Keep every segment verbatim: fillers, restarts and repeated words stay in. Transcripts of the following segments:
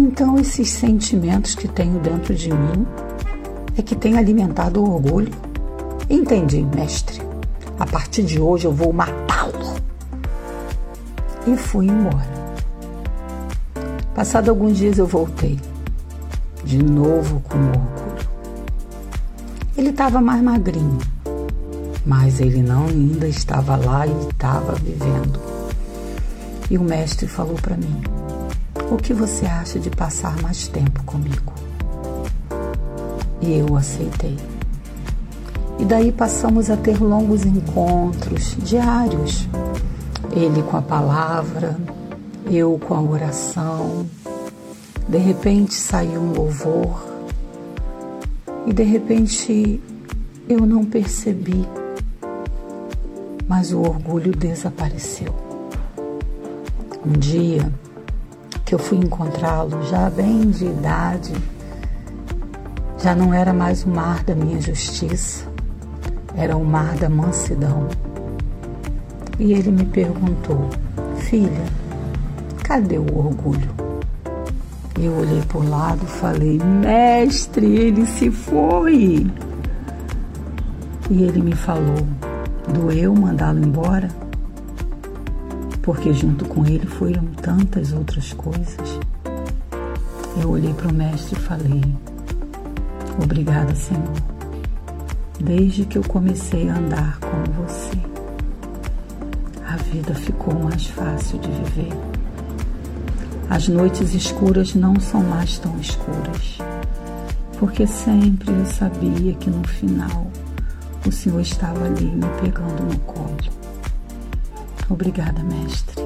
Então esses sentimentos que tenho dentro de mim é que tem alimentado o orgulho? Entendi, mestre. A partir de hoje eu vou matá-lo. E fui embora. Passado alguns dias eu voltei. De novo com orgulho. Ele estava mais magrinho. Mas ele não ainda estava lá e estava vivendo. E o mestre falou para mim: o que você acha de passar mais tempo comigo? E eu aceitei. E daí passamos a ter longos encontros diários. Ele com a palavra, eu com a oração. De repente saiu um louvor. E de repente eu não percebi. Mas o orgulho desapareceu. Um dia que eu fui encontrá-lo, já bem de idade, já não era mais o mar da minha justiça, era o mar da mansidão. E ele me perguntou: filha, cadê o orgulho? E eu olhei por lado e falei: mestre, ele se foi. E ele me falou: doeu mandá-lo embora? Porque junto com ele foram tantas outras coisas. Eu olhei para o mestre e falei: obrigada, Senhor. Desde que eu comecei a andar com você, a vida ficou mais fácil de viver. As noites escuras não são mais tão escuras, porque sempre eu sabia que no final o Senhor estava ali me pegando no colo. Obrigada, mestre.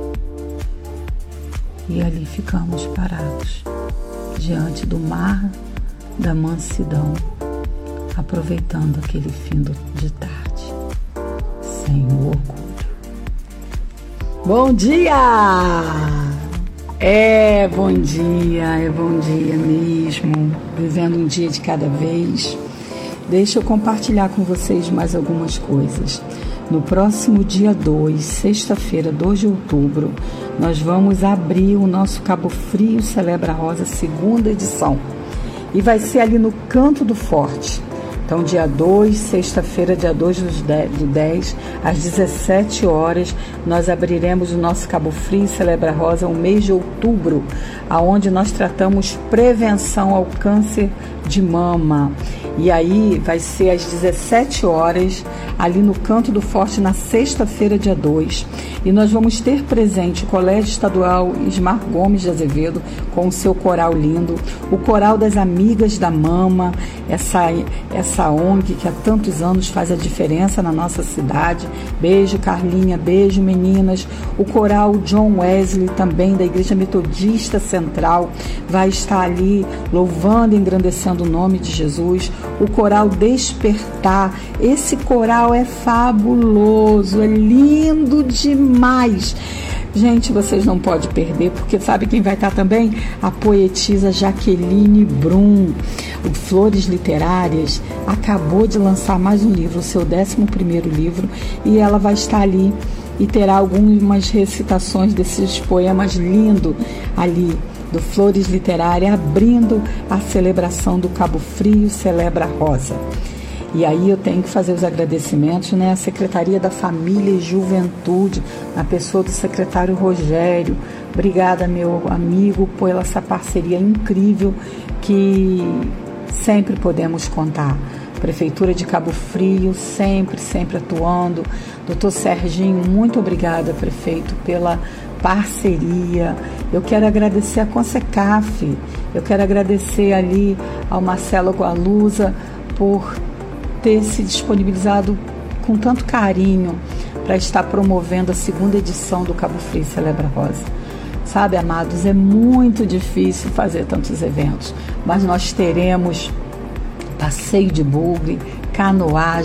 E ali ficamos parados, diante do mar da mansidão, aproveitando aquele fim de tarde, sem orgulho. Bom dia! É bom dia, é bom dia mesmo, vivendo um dia de cada vez. Deixa eu compartilhar com vocês mais algumas coisas. No próximo dia dois, sexta-feira, dois de outubro, nós vamos abrir o nosso Cabo Frio Celebra Rosa, segunda edição. E vai ser ali no Canto do Forte. Então, dia dois, sexta-feira, dia dois do dez, às dezessete horas, nós abriremos o nosso Cabo Frio Celebra Rosa, o mês de outubro, aonde nós tratamos prevenção ao câncer de mama. E aí vai ser às dezessete horas, ali no Canto do Forte, na sexta-feira, dia dois. E nós vamos ter presente o Colégio Estadual Ismar Gomes de Azevedo, com o seu coral lindo, o Coral das Amigas da Mama, essa, essa O N G que há tantos anos faz a diferença na nossa cidade. Beijo, Carlinha, beijo, meninas. O Coral John Wesley, também da Igreja Metodista Central, vai estar ali louvando e engrandecendo o nome de Jesus. O Coral Despertar, esse coral é fabuloso, é lindo demais. Gente, vocês não podem perder, porque sabe quem vai estar também? A poetisa Jaqueline Brum. O Flores Literárias acabou de lançar mais um livro, o seu décimo primeiro livro, e ela vai estar ali e terá algumas recitações desses poemas lindos ali do Flores Literárias, abrindo a celebração do Cabo Frio Celebra Rosa. E aí eu tenho que fazer os agradecimentos, né, à Secretaria da Família e Juventude, na pessoa do secretário Rogério. Obrigada, meu amigo, por essa parceria incrível que sempre podemos contar. Prefeitura de Cabo Frio, sempre, sempre atuando. Doutor Serginho, muito obrigada, prefeito, pela parceria. Eu quero agradecer a Consecaf, eu quero agradecer ali ao Marcelo Gualusa por ter se disponibilizado com tanto carinho para estar promovendo a segunda edição do Cabo Frio Celebra Rosa. Sabe, amados, é muito difícil fazer tantos eventos, mas nós teremos passeio de bugre, canoagem,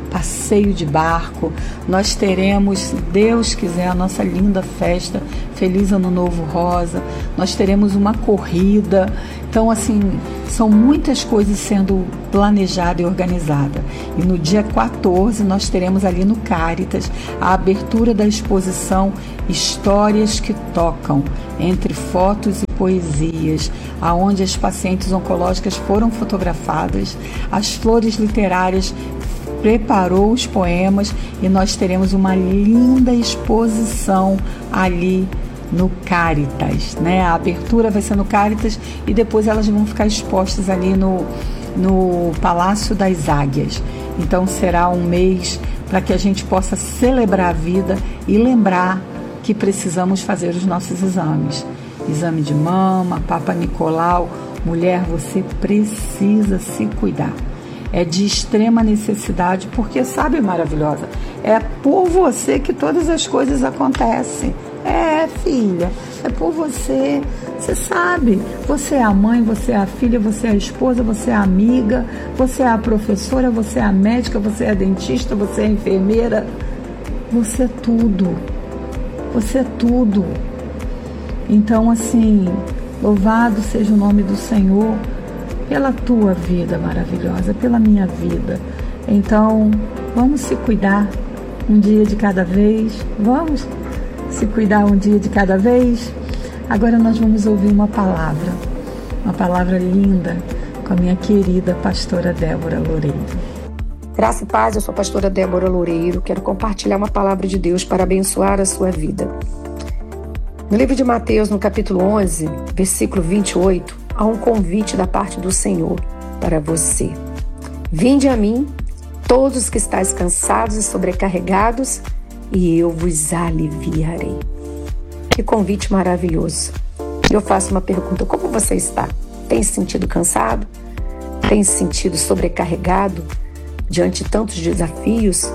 passeio de barco, nós teremos, se Deus quiser, a nossa linda festa, Feliz Ano Novo Rosa, nós teremos uma corrida. Então, assim, são muitas coisas sendo planejadas e organizadas. E no dia quatorze nós teremos ali no Caritas a abertura da exposição Histórias que Tocam, entre fotos e poesias, aonde as pacientes oncológicas foram fotografadas, as Flores Literárias preparou os poemas e nós teremos uma linda exposição ali no Caritas, né? A abertura vai ser no Caritas e depois elas vão ficar expostas ali no, no Palácio das Águias. Então será um mês para que a gente possa celebrar a vida e lembrar que precisamos fazer os nossos exames. Exame de mama, Papa Nicolau. Mulher, você precisa se cuidar. É de extrema necessidade, porque, sabe, maravilhosa, é por você que todas as coisas acontecem. É, filha, é por você. Você sabe, você é a mãe, você é a filha, você é a esposa, você é a amiga, você é a professora, você é a médica, você é a dentista, você é a enfermeira. Você é tudo. Você é tudo. Então, assim, louvado seja o nome do Senhor pela tua vida maravilhosa, pela minha vida. Então, vamos se cuidar um dia de cada vez. Vamos se cuidar um dia de cada vez. Agora nós vamos ouvir uma palavra, uma palavra linda com a minha querida pastora Débora Loureiro. Graça e paz, eu sou a pastora Débora Loureiro. Quero compartilhar uma palavra de Deus para abençoar a sua vida. No livro de Mateus, no capítulo onze, versículo vinte e oito, há um convite da parte do Senhor para você. Vinde a mim, todos que estáis cansados e sobrecarregados, e eu vos aliviarei. Que convite maravilhoso. Eu faço uma pergunta: como você está? Tem se sentido cansado? Tem se sentido sobrecarregado diante de tantos desafios?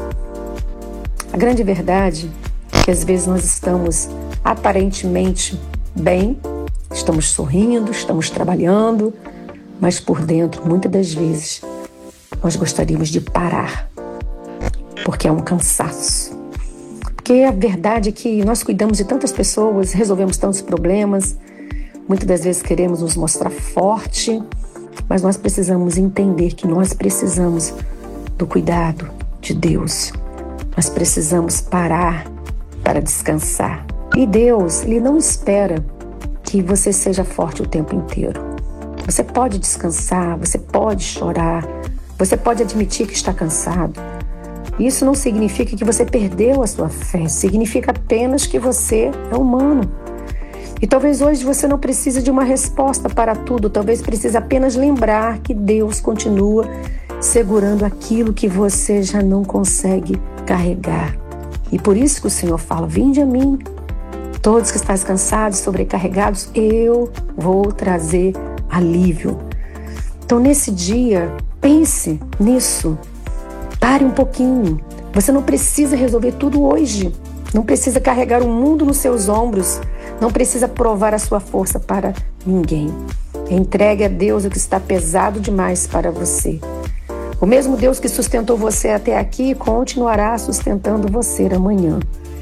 A grande verdade é que às vezes nós estamos aparentemente bem, estamos sorrindo, estamos trabalhando, mas por dentro, muitas das vezes, nós gostaríamos de parar, porque é um cansaço. Porque a verdade é que nós cuidamos de tantas pessoas, resolvemos tantos problemas, muitas das vezes queremos nos mostrar forte, mas nós precisamos entender que nós precisamos do cuidado de Deus. Nós precisamos parar para descansar. E Deus, Ele não espera que você seja forte o tempo inteiro. Você pode descansar, você pode chorar, você pode admitir que está cansado. Isso não significa que você perdeu a sua fé, significa apenas que você é humano. E talvez hoje você não precise de uma resposta para tudo, talvez precise apenas lembrar que Deus continua segurando aquilo que você já não consegue carregar. E por isso que o Senhor fala: vinde a mim, todos que estáis cansados, sobrecarregados, eu vou trazer alívio. Então, nesse dia, pense nisso. Pare um pouquinho. Você não precisa resolver tudo hoje. Não precisa carregar o mundo nos seus ombros. Não precisa provar a sua força para ninguém. Entregue a Deus o que está pesado demais para você. O mesmo Deus que sustentou você até aqui continuará sustentando você amanhã.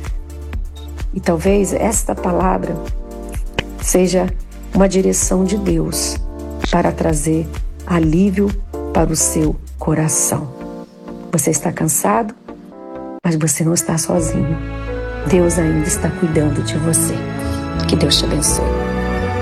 E talvez esta palavra seja uma direção de Deus para trazer alívio para o seu coração. Você está cansado, mas você não está sozinho. Deus ainda está cuidando de você. Que Deus te abençoe.